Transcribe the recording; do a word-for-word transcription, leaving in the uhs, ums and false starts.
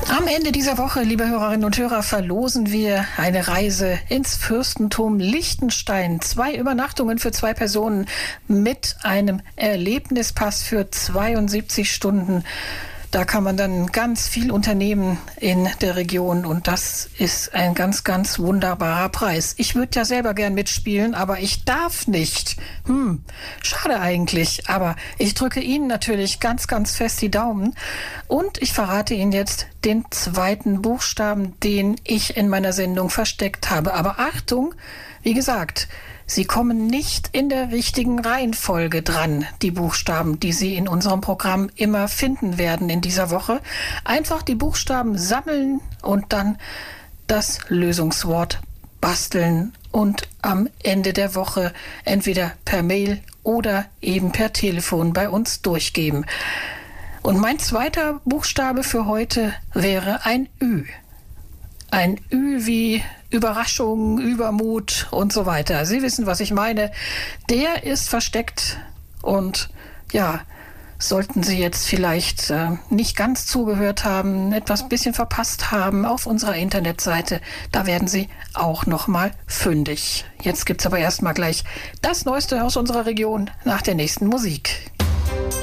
Am Ende dieser Woche, liebe Hörerinnen und Hörer, verlosen wir eine Reise ins Fürstentum Liechtenstein. Zwei Übernachtungen für zwei Personen mit einem Erlebnispass für zweiundsiebzig Stunden. Da kann man dann ganz viel unternehmen in der Region und das ist ein ganz, ganz wunderbarer Preis. Ich würde ja selber gern mitspielen, aber ich darf nicht. Hm, schade eigentlich, aber ich drücke Ihnen natürlich ganz, ganz fest die Daumen und ich verrate Ihnen jetzt den zweiten Buchstaben, den ich in meiner Sendung versteckt habe. Aber Achtung, wie gesagt, sie kommen nicht in der richtigen Reihenfolge dran, die Buchstaben, die Sie in unserem Programm immer finden werden in dieser Woche. Einfach die Buchstaben sammeln und dann das Lösungswort basteln und am Ende der Woche entweder per Mail oder eben per Telefon bei uns durchgeben. Und mein zweiter Buchstabe für heute wäre ein Ü. Ein Ü wie Überraschung, Übermut und so weiter. Sie wissen, was ich meine. Der ist versteckt und ja, sollten Sie jetzt vielleicht äh, nicht ganz zugehört haben, etwas bisschen verpasst haben auf unserer Internetseite, da werden Sie auch nochmal fündig. Jetzt gibt's aber erstmal gleich das Neueste aus unserer Region nach der nächsten Musik.